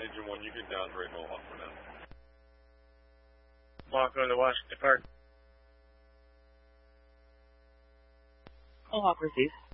Agent 1, you can downgrade Mohawk for now. Mohawk going to Washington Park. Mohawk received.